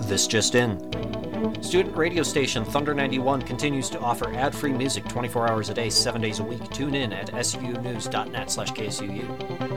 This just in. Student radio station Thunder 91 continues to offer ad-free music 24 hours a day, 7 days a week. Tune in at sunews.net/KSUU.